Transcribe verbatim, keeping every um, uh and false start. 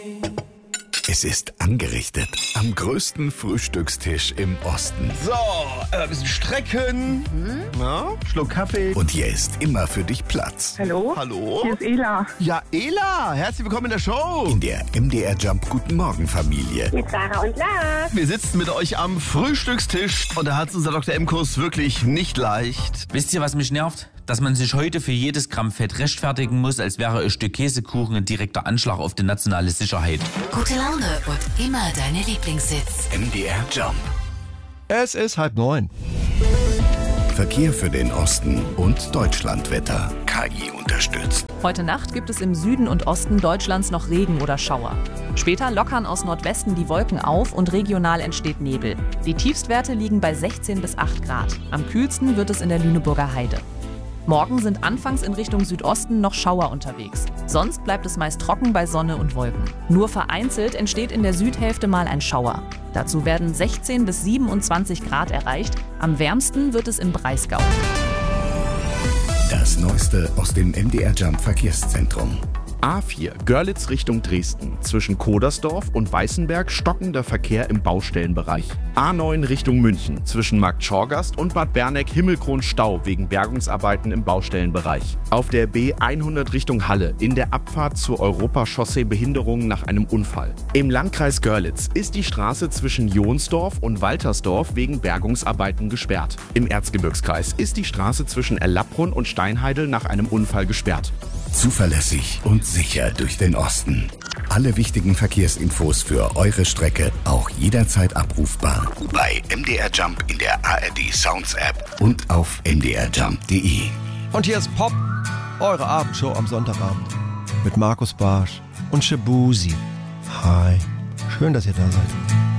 Es ist angerichtet am größten Frühstückstisch im Osten. So, ein bisschen strecken. Hm? Na, Schluck Kaffee. Und hier ist immer für dich Platz. Hallo? Hallo? Hier ist Ela. Ja, Ela, herzlich willkommen in der Show. In der M D R Jump Guten Morgen Familie. Mit Sarah und Lars. Wir sitzen mit euch am Frühstückstisch und da hat es unser Doktor M-Kurs wirklich nicht leicht. Wisst ihr, was mich nervt? Dass man sich heute für jedes Gramm Fett rechtfertigen muss, als wäre ein Stück Käsekuchen ein direkter Anschlag auf die nationale Sicherheit. Gute Laune und immer deine Lieblingssitz. M D R Jump. Es ist halb neun. Verkehr für den Osten und Deutschlandwetter. K I unterstützt. Heute Nacht gibt es im Süden und Osten Deutschlands noch Regen oder Schauer. Später lockern aus Nordwesten die Wolken auf und regional entsteht Nebel. Die Tiefstwerte liegen bei sechzehn bis acht Grad. Am kühlsten wird es in der Lüneburger Heide. Morgen sind anfangs in Richtung Südosten noch Schauer unterwegs. Sonst bleibt es meist trocken bei Sonne und Wolken. Nur vereinzelt entsteht in der Südhälfte mal ein Schauer. Dazu werden sechzehn bis siebenundzwanzig Grad erreicht. Am wärmsten wird es im Breisgau. Das Neueste aus dem M D R Jump Verkehrszentrum. A vier, Görlitz Richtung Dresden. Zwischen Kodersdorf und Weißenberg stockender Verkehr im Baustellenbereich. A neun Richtung München. Zwischen Markt Schorgast und Bad Berneck Himmelkron Stau wegen Bergungsarbeiten im Baustellenbereich. Auf der B hundert Richtung Halle. In der Abfahrt zur Europachaussee Behinderungen nach einem Unfall. Im Landkreis Görlitz ist die Straße zwischen Jonsdorf und Waltersdorf wegen Bergungsarbeiten gesperrt. Im Erzgebirgskreis ist die Straße zwischen Erlabrunn und Steinheidel nach einem Unfall gesperrt. Zuverlässig und sicher durch den Osten. Alle wichtigen Verkehrsinfos für eure Strecke auch jederzeit abrufbar bei M D R Jump in der A R D Sounds App und auf m d r jump punkt d e. Und hier ist Pop, eure Abendshow am Sonntagabend. Mit Markus Barsch und Shabuzi. Hi, schön, dass ihr da seid.